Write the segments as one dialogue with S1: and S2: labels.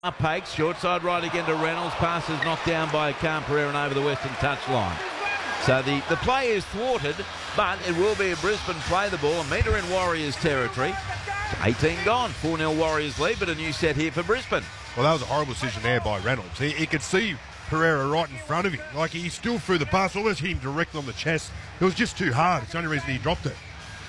S1: Pakes, short side right again to Reynolds. Pass is knocked down by Khan Pereira and over the western touchline. So the play is thwarted, but it will be a Brisbane play the ball. A metre in Warriors territory. 18 gone. 4-0 Warriors lead, but a new set here for Brisbane.
S2: Well, that was a horrible decision there by Reynolds. He could see Pereira right in front of him. Like, he still threw the pass, almost hit him direct on the chest. It was just too hard. It's the only reason he dropped it.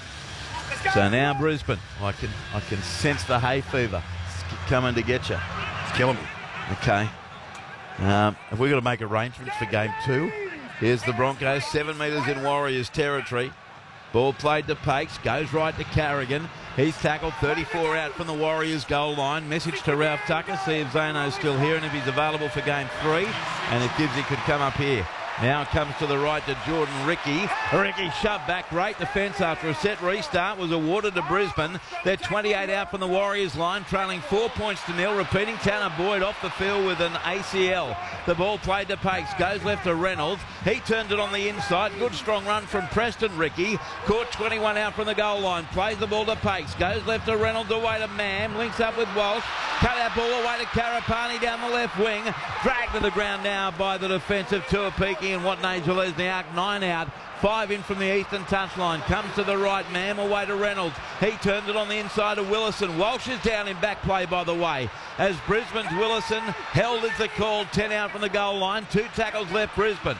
S1: So now Brisbane. I can sense the hay fever. It's coming to get you.
S2: It's killing me.
S1: Okay. Have we got to make arrangements for game 2? Here's the Broncos, 7 metres in Warriors territory. Ball played to Pakes, goes right to Carrigan. He's tackled 34 out from the Warriors goal line. Message to Ralph Tucker, see if Zano's still here and if he's available for game 3. And if Gibbsy could come up here. Now it comes to the right to Jordan Ricky. Ricky shoved back. Great defence after a set restart was awarded to Brisbane. They're 28 out from the Warriors line, trailing 4 points to nil. Repeating, Tanner Boyd off the field with an ACL. The ball played to Pakes. Goes left to Reynolds. He turned it on the inside. Good strong run from Preston Ricky. Caught 21 out from the goal line. Plays the ball to Pakes. Goes left to Reynolds away to Mam. Links up with Walsh. Cut that ball away to Karapani down the left wing. Dragged to the ground now by the defensive Tuapiki and what Nigel Lesniak. 9 out. 5 in from the eastern touchline. Comes to the right, Mam away to Reynolds. He turns it on the inside of Willison. Walsh is down in back play, by the way. As Brisbane's Willison held is the call. 10 out from the goal line. 2 tackles left Brisbane.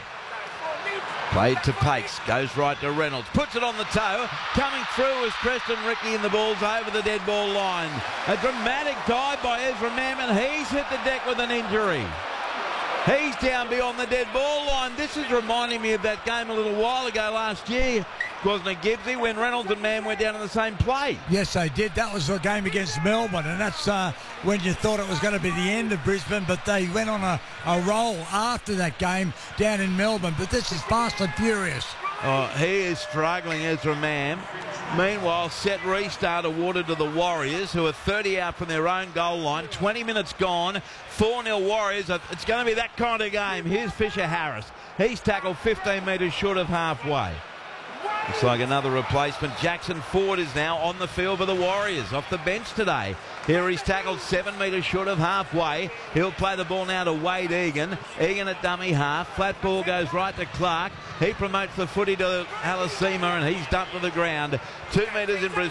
S1: Played to Pakes, goes right to Reynolds, puts it on the toe, coming through is Preston Ricky and the ball's over the dead ball line. A dramatic dive by Ezra Mam and he's hit the deck with an injury. He's down beyond the dead ball line. This is reminding me of that game a little while ago last year, wasn't it, Gibbsy, when Reynolds and Mam went down in the same play?
S3: Yes, they did. That was a game against Melbourne, and that's when you thought it was going to be the end of Brisbane, but they went on a roll after that game down in Melbourne. But this is fast and furious.
S1: Oh, he is struggling, Ezra Mam. Meanwhile, set restart awarded to the Warriors, who are 30 out from their own goal line. 20 minutes gone. 4-0 Warriors. It's going to be that kind of game. Here's Fisher Harris. He's tackled 15 metres short of halfway. Looks like another replacement. Jackson Ford is now on the field for the Warriors, off the bench today. Here he's tackled 7 metres short of halfway. He'll play the ball now to Wade Egan. Egan at dummy half. Flat ball goes right to Clark. He promotes the footy to Halasima and he's dumped to the ground. 2 metres in Brisbane.